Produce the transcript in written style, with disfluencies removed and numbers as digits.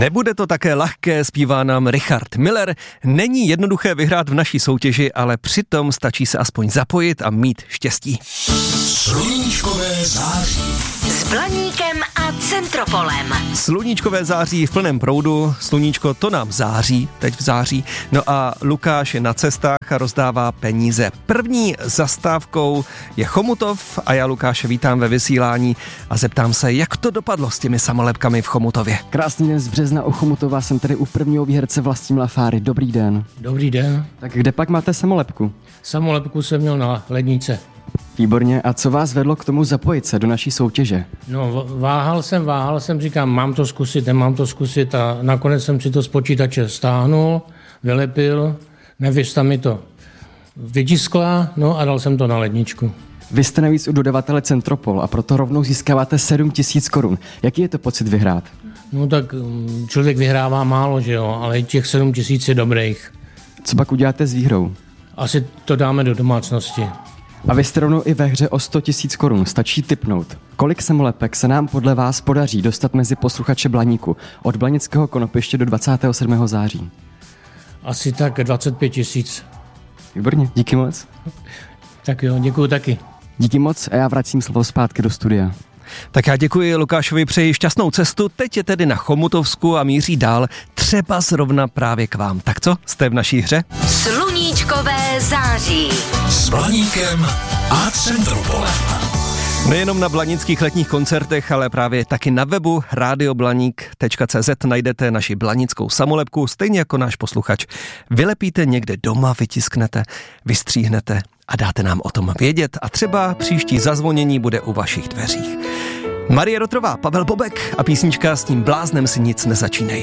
Nebude to také lehké, zpívá nám Richard Miller. Není jednoduché vyhrát v naší soutěži, ale přitom stačí se aspoň zapojit a mít štěstí. Sluníčkové září. S Blaníkem a Centropolem. Sluníčkové září v plném proudu, sluníčko to nám září, teď v září. No a Lukáš je na cestách a rozdává peníze. První zastávkou je Chomutov a já Lukáše vítám ve vysílání a zeptám se, jak to dopadlo s těmi samolepkami v Chomutově. Krásný den z Března u Chomutova, jsem tady u prvního výherce Vlastimila Fáry. Dobrý den. Dobrý den. Tak kde pak máte samolepku? Samolepku jsem měl na lednice. Výborně. A co vás vedlo k tomu zapojit se do naší soutěže? No, váhal jsem, říkám, mám to zkusit, nemám to zkusit a nakonec jsem si to z počítače stáhnul, vylepil, nevěřta mi to vytiskla, no a dal jsem to na ledničku. Vy jste navíc u dodavatele Centropol a proto rovnou získáváte 7 000 korun. Jaký je to pocit vyhrát? No tak člověk vyhrává málo, že jo, ale těch 7 000 je dobrých. Co pak uděláte s výhrou? Asi to dáme do domácnosti. A vy jste rovnou i ve hře o 100 000 korun. Stačí tipnout. Kolik samolepek se nám podle vás podaří dostat mezi posluchače Blaníku od Blanického Konopiště do 27. září? Asi tak 25 000. Výborně, díky moc. Tak jo, děkuju taky. Díky moc a já vracím slovo zpátky do studia. Tak já děkuji Lukášovi, přeji šťastnou cestu, teď je tedy na Chomutovsku a míří dál, třeba zrovna právě k vám. Tak co, jste v naší hře? Sluníčkové září. S Blaníkem a Centropolem. Nejenom na blanických letních koncertech, ale právě taky na webu radioblaník.cz najdete naši blanickou samolepku, stejně jako náš posluchač. Vylepíte někde doma, vytisknete, vystříhnete a dáte nám o tom vědět a třeba příští zazvonění bude u vašich dveřích. Marie Rotrová, Pavel Bobek a písnička S tím bláznem si nic nezačínej.